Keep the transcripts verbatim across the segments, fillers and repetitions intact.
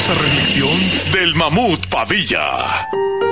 maravillosa reflexión del Mamut Padilla.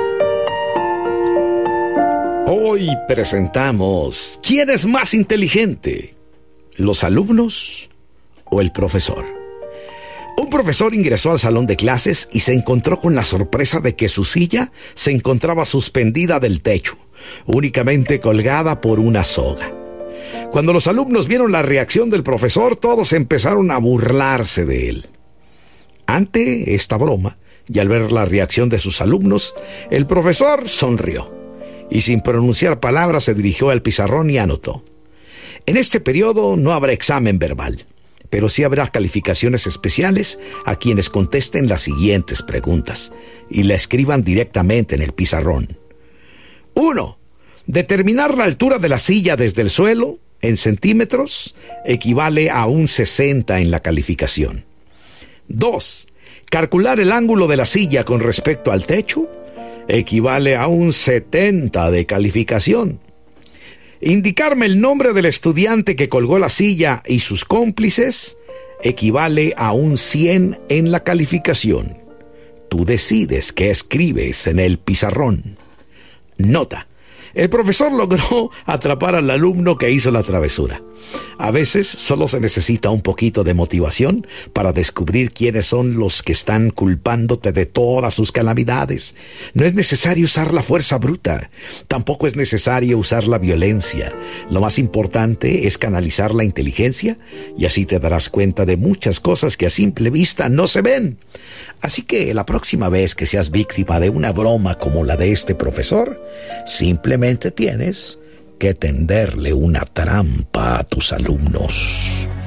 Hoy presentamos ¿quién es más inteligente? ¿Los alumnos o el profesor? Un profesor ingresó al salón de clases y se encontró con la sorpresa de que su silla se encontraba suspendida del techo, únicamente colgada por una soga. Cuando los alumnos vieron la reacción del profesor, todos empezaron a burlarse de él. Ante esta broma, y al ver la reacción de sus alumnos, el profesor sonrió y sin pronunciar palabras se dirigió al pizarrón y anotó: en este periodo no habrá examen verbal, pero sí habrá calificaciones especiales a quienes contesten las siguientes preguntas y la escriban directamente en el pizarrón. uno. Determinar la altura de la silla desde el suelo en centímetros equivale a un sesenta en la calificación. dos. Calcular el ángulo de la silla con respecto al techo equivale a un setenta de calificación. Indicarme el nombre del estudiante que colgó la silla y sus cómplices equivale a un cien en la calificación. Tú decides qué escribes en el pizarrón. Nota: el profesor logró atrapar al alumno que hizo la travesura. A veces solo se necesita un poquito de motivación para descubrir quiénes son los que están culpándote de todas sus calamidades. No es necesario usar la fuerza bruta, tampoco es necesario usar la violencia. Lo más importante es canalizar la inteligencia y así te darás cuenta de muchas cosas que a simple vista no se ven. Así que la próxima vez que seas víctima de una broma como la de este profesor, simplemente tienes que tenderle una trampa a tus alumnos.